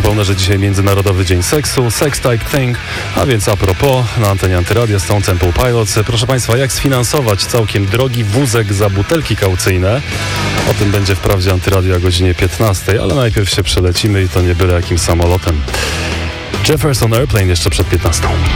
Przypomnę, że dzisiaj Międzynarodowy Dzień Seksu, Sex Type Thing, a więc a propos, na antenie Antyradia Stone Temple Pilots. Proszę Państwa, jak sfinansować całkiem drogi wózek za butelki kaucyjne? O tym będzie wprawdzie Antyradio o godzinie 15, ale najpierw się przelecimy i to nie byle jakim samolotem. Jefferson Airplane jeszcze przed 15.